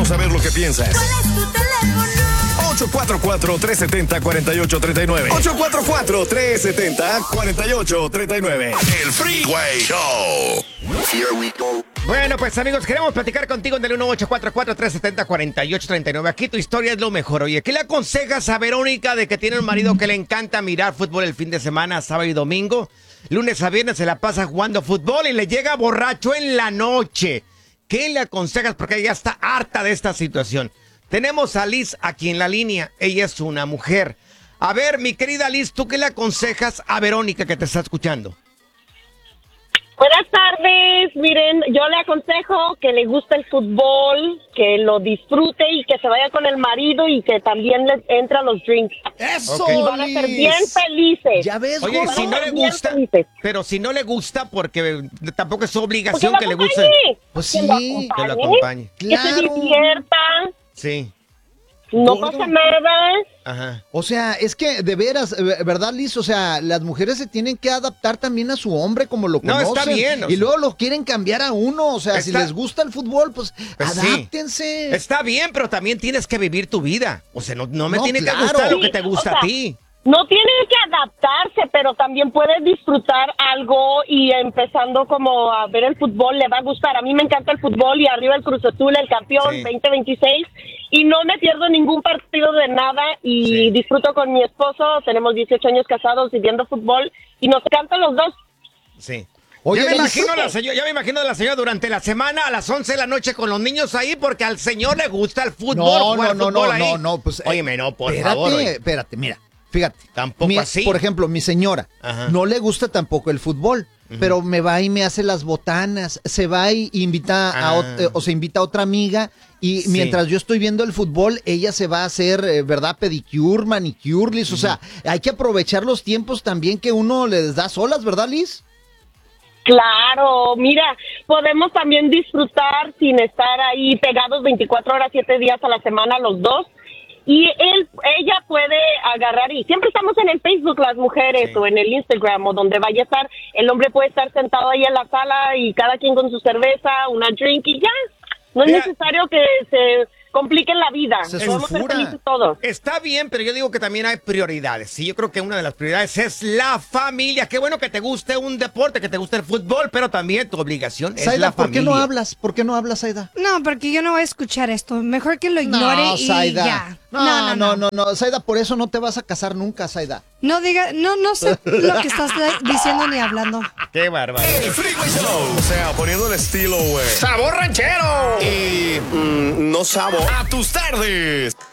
saber lo que piensas. ¿Cuál es tu teléfono? 844-370-4839. 844-370-4839. El Freeway Show. Here we go. Bueno, pues amigos, queremos platicar contigo en el 1844-370-4839. Aquí tu historia es lo mejor. Oye, ¿qué le aconsejas a Verónica de que tiene un marido que le encanta mirar fútbol el fin de semana, sábado y domingo? Lunes a viernes se la pasa jugando fútbol y le llega borracho en la noche. ¿Qué le aconsejas? Porque ella está harta de esta situación. Tenemos a Liz aquí en la línea. Ella es una mujer. A ver, mi querida Liz, ¿tú qué le aconsejas a Verónica que te está escuchando? Buenas tardes, miren, yo le aconsejo que le guste el fútbol, que lo disfrute y que se vaya con el marido y que también le entre a los drinks. ¡Eso, Y van a ser bien felices. Ya ves, Oye, gordo. si no le bien gusta, felices. pero si no le gusta, porque tampoco es su obligación Porque que le lo guste. acompañe, Pues que sí, lo que lo acompañe, acompañe. que se Claro. divierta, Sí, no Gordo. pasa nada. ajá. O sea, es que de veras, ¿verdad, Liz? O sea, las mujeres se tienen que adaptar también a su hombre como lo No, conocen. está bien, o Y sea. luego lo quieren cambiar a uno. O sea, si Está- les gusta el fútbol, pues Pues sí. adáptense. Está bien, pero también tienes que vivir tu vida. O sea, no me No, tiene claro. que gustar lo Sí, que te gusta o sea, a ti. No tiene que adaptarse, pero también puede disfrutar algo y empezando como a ver el fútbol, le va a gustar. A mí me encanta el fútbol y arriba el Cruz Azul, el campeón Sí. 2026, y no me pierdo ningún partido de nada y Sí. disfruto con mi esposo. Tenemos 18 años casados y viendo fútbol y nos encantan los dos. Sí. Oye, ya me Liz. imagino ya me imagino a la señora durante la semana a las 11 de la noche con los niños ahí porque al señor le gusta el fútbol. No, jugar no, fútbol no, ahí. no, pues. Óyeme, no, por espérate, favor. Oye. espérate, mira. Fíjate. Tampoco así. Por ejemplo, mi señora Ajá. no le gusta tampoco el fútbol, pero me va y me hace las botanas, se va y invita o se invita a otra amiga y Sí. mientras yo estoy viendo el fútbol, ella se va a hacer, ¿verdad? Pedicure, manicure, Liz. O sea, hay que aprovechar los tiempos también que uno les da solas, ¿verdad, Liz? Claro, mira, podemos también disfrutar sin estar ahí pegados 24 horas, 7 días a la semana los dos. Y ella puede agarrar, y siempre estamos en el Facebook las mujeres, Sí. o en el Instagram, o donde vaya a estar, el hombre puede estar sentado ahí en la sala y cada quien con su cerveza, una drink y ya. No es Mira, necesario que se complique la vida, Se podemos ser sulfura. felices todos. Está bien, pero yo digo que también hay prioridades. Sí, yo creo que una de las prioridades es la familia. Qué bueno que te guste un deporte, que te guste el fútbol, pero también tu obligación es Zaida, la ¿por qué familia. no hablas? ¿Por qué no hablas, Zaida? No, porque yo no voy a escuchar esto. Mejor que lo ignore y Zaida. ya. No, Zaida, por eso no te vas a casar nunca, Zaida. No diga, no sé lo que estás diciendo ni hablando. Qué bárbaro. El Freeway Show. O sea, poniendo el estilo, güey. ¡Sabor ranchero! Y no sabor. A tus tardes.